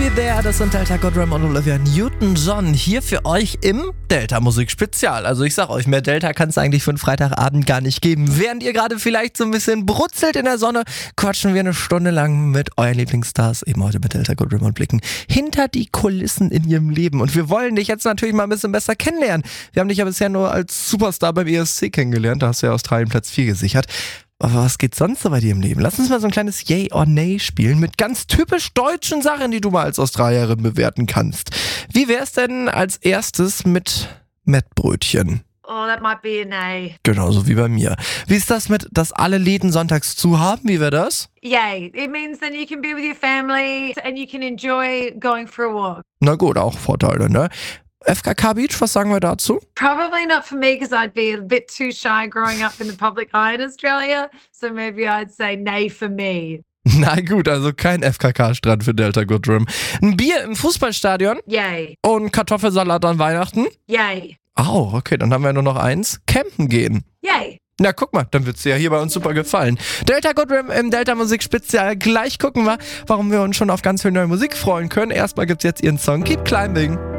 Me There, das sind Delta Goodrem und Olivia Newton-John hier für euch im Delta-Musik-Spezial. Also ich sag euch, mehr Delta kann es eigentlich für einen Freitagabend gar nicht geben. Während ihr gerade vielleicht so ein bisschen brutzelt in der Sonne, quatschen wir eine Stunde lang mit euren Lieblingsstars, eben heute mit Delta Goodrem, und blicken hinter die Kulissen in ihrem Leben. Und wir wollen dich jetzt natürlich mal ein bisschen besser kennenlernen. Wir haben dich ja bisher nur als Superstar beim ESC kennengelernt, da hast du ja Australien Platz 4 gesichert. Aber was geht sonst so bei dir im Leben? Lass uns mal so ein kleines Yay or Nay spielen mit ganz typisch deutschen Sachen, die du mal als Australierin bewerten kannst. Wie wär's denn als erstes mit Mettbrötchen? Oh, that might be a nay. Genauso wie bei mir. Wie ist das mit, dass alle Läden sonntags zu haben? Wie wäre das? Yay. It means then you can be with your family and you can enjoy going for a walk. Na gut, auch Vorteile, ne? FKK Beach, was sagen wir dazu? Probably not for me because I'd be a bit too shy growing up in the public eye in Australia. So maybe I'd say nay for me. Na gut, also kein FKK-Strand für Delta Goodrem. Ein Bier im Fußballstadion Yay. und Kartoffelsalat an Weihnachten? Yay. Oh, okay, dann haben wir nur noch eins. Campen gehen. Yay. Na, guck mal, dann wird's dir ja hier bei uns super gefallen. Delta Goodrem im Delta Musik Spezial. Gleich gucken wir, warum wir uns schon auf ganz viel neue Musik freuen können. Erstmal gibt's jetzt ihren Song Keep Climbing.